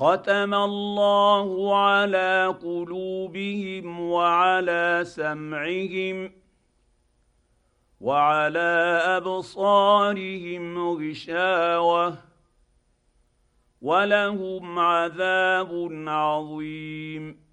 ختم الله على قلوبهم وعلى سمعهم وعلى ابصارهم غشاوه ولهم عذاب عظيم.